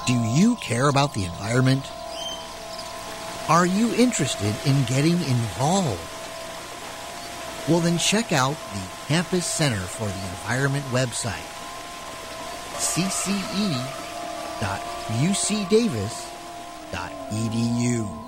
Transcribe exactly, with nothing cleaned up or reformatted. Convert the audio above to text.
Do you care about the environment? Are you interested in getting involved? Well, then check out the Campus Center for the Environment website, c c e dot u c davis dot e d u.